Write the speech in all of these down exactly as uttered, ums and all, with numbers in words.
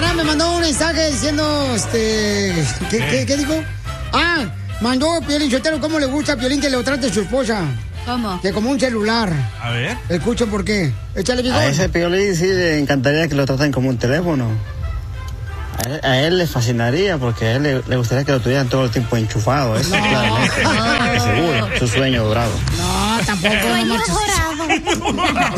Carnal me mandó un mensaje diciendo, este... ¿Qué, ¿qué, qué dijo? Ah, mandó Piolín Sotelo cómo le gusta a Piolín que le trate a su esposa. ¿Cómo? Que como un celular. A ver. Escucha por qué. Échale, A ese Piolín sí le encantaría que lo traten como un teléfono. A él, a él le fascinaría porque a él le, le gustaría que lo tuvieran todo el tiempo enchufado. Eso no. Claramente. No. Seguro, su sueño dorado. No, tampoco. Sueño dorado.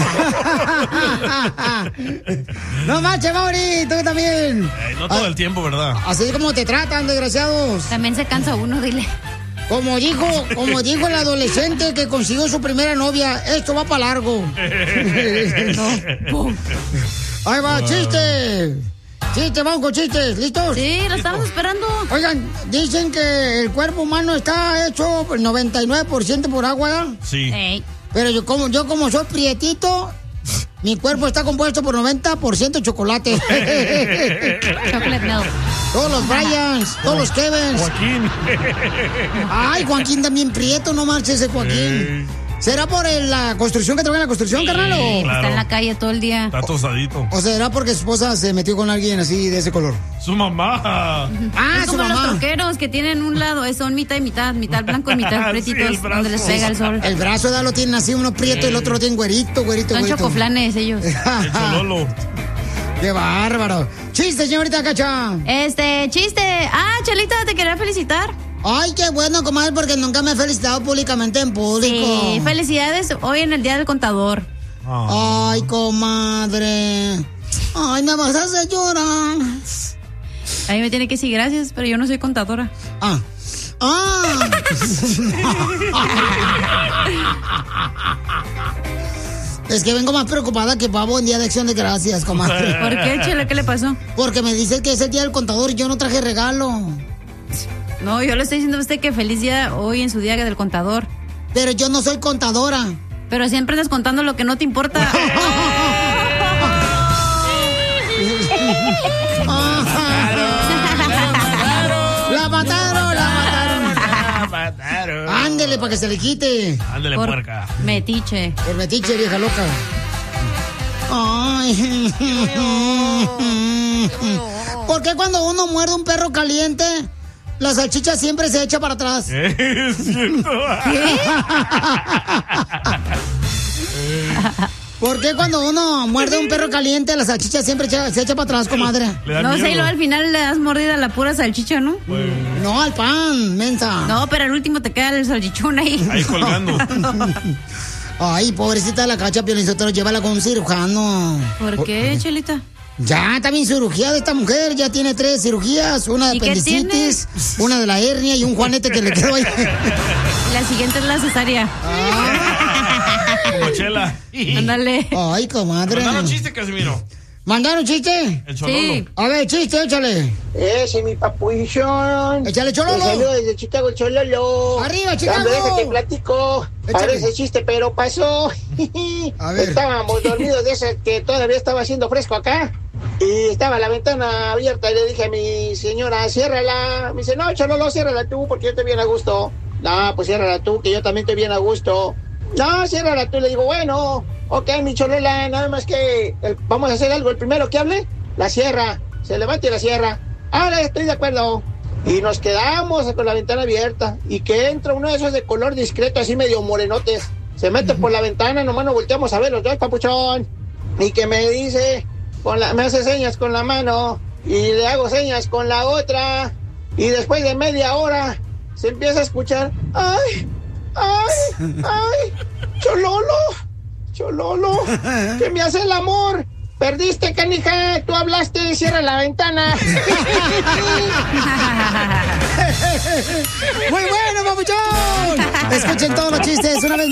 No manches, Mauri, tú también. Eh, no todo el tiempo, ¿verdad? Así como te tratan, desgraciados. También se cansa uno, dile. Como dijo, como dijo el adolescente que consiguió su primera novia, esto va para largo. No. Ahí va, chiste. Chiste, vamos con chistes, ¿listos? Sí, lo estamos esperando. Oigan, dicen que el cuerpo humano está hecho noventa y nueve por ciento por agua, ¿verdad? Sí. Hey. Pero yo como, yo como soy prietito, mi cuerpo está compuesto por noventa por ciento chocolate. Chocolate milk. Todos los Bryans, todos los Kevins. Joaquín. Ay, Joaquín también prieto, no marches ese Joaquín. Hey. ¿Será por el, la construcción que trabaja en la construcción, Sí, carnal? O... claro. Está en la calle todo el día. Está tostadito. ¿O será porque su esposa se metió con alguien así de ese color? Su mamá. Ah, Es su como los mamá. troqueros que tienen un lado, eh, son mitad y mitad, mitad blanco y mitad Sí, pretitos, el brazo. donde les pega el sol. El brazo de lo tienen así, uno prieto y el otro lo tiene güerito, güerito, Son güerito. chocoflanes ellos. El chololo. ¡Qué bárbaro! ¡Chiste, señorita Cacha! Este, chiste. Ah, Chelita, te quería felicitar. Ay, qué bueno, comadre, porque nunca me he felicitado públicamente en público. Sí, felicidades hoy en el Día del Contador. Oh. Ay, comadre. Ay, me vas a hacer llorar. A mí me tiene que decir gracias, pero yo no soy contadora. Ah. Ah. Es que vengo más preocupada que pavo en Día de Acción de Gracias, comadre. ¿Por qué, Chela? ¿Qué le pasó? Porque me dice que es el Día del Contador y yo no traje regalo. No, yo le estoy diciendo a usted que feliz día hoy en su Día del Contador. Pero yo no soy contadora. Pero siempre andas contando lo que no te importa. ¡La mataron, la mataron! La mataron. Ándele para que se le quite. Ándele, Por puerca. metiche. Por metiche, vieja loca. Ay. ¿Por qué cuando uno muerde un perro caliente, la salchicha siempre se echa para atrás? Es cierto. ¿Por qué cuando uno muerde un perro caliente, la salchicha siempre echa- se echa para atrás, comadre? Le da No sé, y miedo. luego al final le das mordida a la pura salchicha, ¿no? No, al pan, mensa. No, pero al último te queda el salchichón ahí. Ahí colgando. Ay, pobrecita de la Cacha, Piolín Sotelo, llévala con un cirujano. ¿Por qué, Chelita? Ya está bien cirugiada esta mujer, ya tiene tres cirugías, una de ¿Y qué apendicitis, una de la hernia y un juanete que le quedó ahí. La siguiente es la cesárea. Como Chela. Ándale. Ay, comadre. ¿Mandaron chiste, Casimiro? ¿Mandaron chiste? El chololo. Sí. A ver, chiste, échale. Ese, mi papuchón. Échale, Te Chololo. saludo desde Chicago, el Chololo. Arriba, Chicago. Hombre, déjate platico. Échale. Parece chiste, pero pasó. A ver. Estábamos dormidos de ese que todavía estaba haciendo fresco acá. Y estaba la ventana abierta y le dije a mi señora, ciérrala. Me dice, no, Chololo, ciérrala tú porque yo estoy bien a gusto. No, pues ciérrala tú, que yo también estoy bien a gusto. No, ciérrala tú. Le digo, bueno, ok, mi Cholola, nada más que el- vamos a hacer algo. El primero que hable, la cierra. Se levanta y la cierra. Ahora estoy de acuerdo. Y nos quedamos con la ventana abierta. Y que entra uno de esos de color discreto, así medio morenotes. Se mete por la ventana, nomás nos volteamos a ver los dos, papuchón. Y que me dice, con la, me hace señas con la mano. Y le hago señas con la otra. Y después de media hora, se empieza a escuchar, ¡ay! ¡Ay! ¡Ay! ¡Chololo! ¡Chololo! ¡Que me hace el amor! ¡Perdiste, canija! ¡Tú hablaste! ¡Cierra la ventana! Muy bueno, papuchón. Escuchen todos los chistes una vez más.